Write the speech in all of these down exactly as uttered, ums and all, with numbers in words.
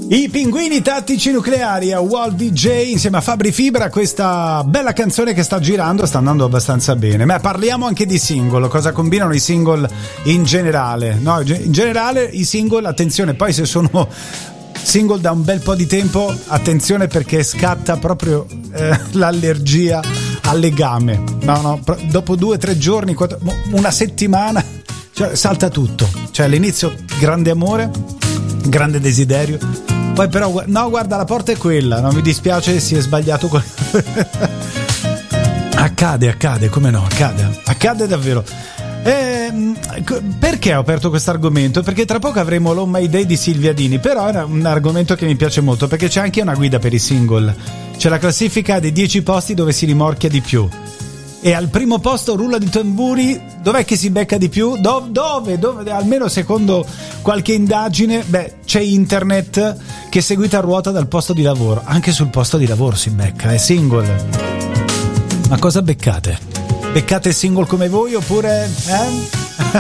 I pinguini tattici nucleari a Walt D J insieme a Fabri Fibra, questa bella canzone che sta girando, sta andando abbastanza bene. Ma parliamo anche di single, cosa combinano i single in generale? No, in generale i single, attenzione, poi se sono single da un bel po' di tempo, attenzione perché scatta proprio eh, l'allergia al legame. No, no, dopo due, tre giorni, quattro, una settimana, cioè, salta tutto. Cioè all'inizio grande amore, grande desiderio, poi però no, guarda, la porta è quella, no, mi dispiace, si è sbagliato quel... accade, accade, come no, accade, accade davvero. Eh, perché ho aperto questo argomento? Perché tra poco avremo l'Home My Day di Silvia Dini, però è un argomento che mi piace molto perché c'è anche una guida per i single, c'è la classifica dei dieci posti dove si rimorchia di più. E al primo posto, rulla di tamburi, dov'è che si becca di più? Do- dove? Dove? Almeno secondo qualche indagine, beh, c'è internet che è seguita a ruota dal posto di lavoro. Anche sul posto di lavoro si becca, è single. Ma cosa beccate? Beccate single come voi oppure... Eh?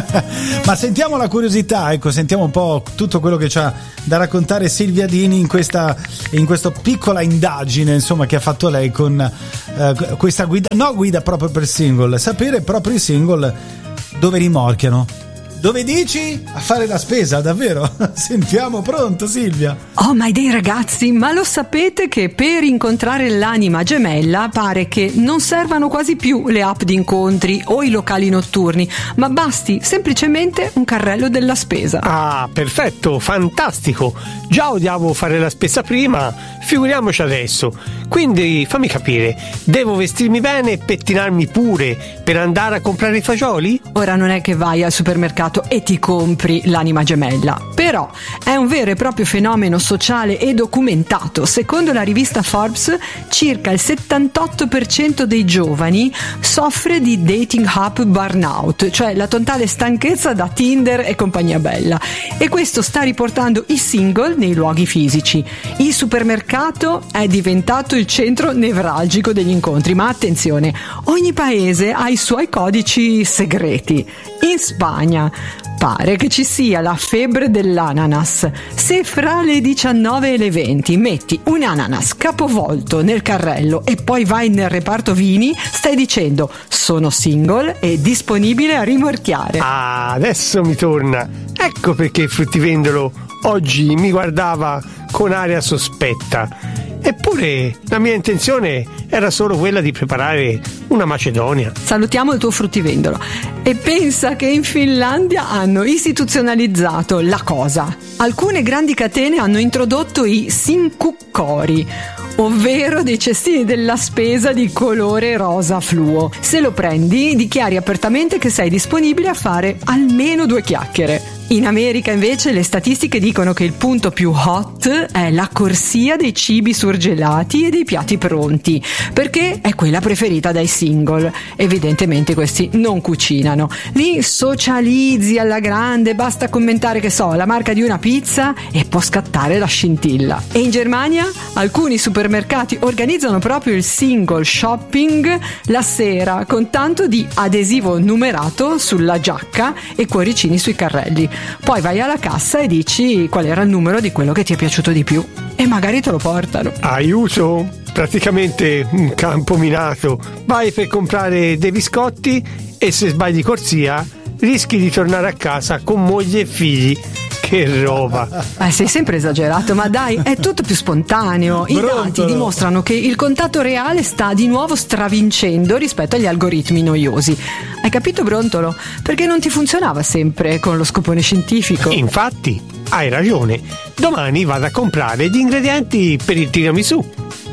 Ma sentiamo la curiosità, ecco, sentiamo un po' tutto quello che c'ha da raccontare Silvia Dini in questa in questa piccola indagine, insomma, che ha fatto lei con eh, questa guida, no guida proprio per single, sapere proprio i single dove rimorchiano. Dove dici? A fare la spesa, davvero? Sentiamo, pronto Silvia? Oh my day ragazzi, ma lo sapete che per incontrare l'anima gemella pare che non servano quasi più le app di incontri o i locali notturni, ma basti semplicemente un carrello della spesa. Ah, perfetto, fantastico! Già odiavo fare la spesa prima, figuriamoci adesso. Quindi fammi capire, devo vestirmi bene e pettinarmi pure per andare a comprare i fagioli? Ora non è che vai al supermercato e ti compri l'anima gemella, però è un vero e proprio fenomeno sociale e documentato. Secondo la rivista Forbes, circa il settantotto per cento dei giovani soffre di dating app burnout, cioè la totale stanchezza da Tinder e compagnia bella, e questo sta riportando i single nei luoghi fisici. Il supermercato è diventato il centro nevralgico degli incontri, ma attenzione, ogni paese ha i suoi codici segreti. In Spagna pare che ci sia la febbre dell'ananas. Se fra le diciannove e le venti metti un ananas capovolto nel carrello e poi vai nel reparto vini, stai dicendo sono single e disponibile a rimorchiare. Ah, adesso mi torna. Ecco perché il fruttivendolo oggi mi guardava con aria sospetta. Eppure la mia intenzione era solo quella di preparare una macedonia. Salutiamo il tuo fruttivendolo. E pensa che in Finlandia hanno istituzionalizzato la cosa. Alcune grandi catene hanno introdotto i sinkukkori, ovvero dei cestini della spesa di colore rosa fluo. Se lo prendi, dichiari apertamente che sei disponibile a fare almeno due chiacchiere. In America invece le statistiche dicono che il punto più hot è la corsia dei cibi surgelati e dei piatti pronti, perché è quella preferita dai single. Evidentemente questi non cucinano. Lì socializzi alla grande, basta commentare, che so, la marca di una pizza e può scattare la scintilla. E in Germania alcuni supermercati organizzano proprio il single shopping la sera, con tanto di adesivo numerato sulla giacca e cuoricini sui carrelli. Poi vai alla cassa e dici qual era il numero di quello che ti è piaciuto di più e magari te lo portano. Aiuto! Praticamente un campo minato. Vai per comprare dei biscotti e se sbagli corsia rischi di tornare a casa con moglie e figli. Che roba! Eh, sei sempre esagerato, ma dai, è tutto più spontaneo. I Brontolo. dati dimostrano che il contatto reale sta di nuovo stravincendo rispetto agli algoritmi noiosi. Hai capito, Brontolo? Perché non ti funzionava sempre con lo scopone scientifico. Infatti, hai ragione. Domani vado a comprare gli ingredienti per il tiramisù.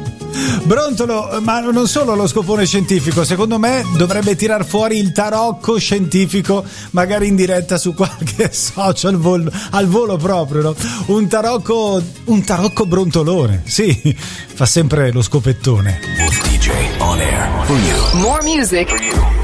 Brontolo, ma non solo lo scopone scientifico, secondo me dovrebbe tirar fuori il tarocco scientifico, magari in diretta su qualche social vol- al volo proprio, no? Un tarocco, un tarocco brontolone, sì, fa sempre lo scopettone. D J on air for you. More music. For you.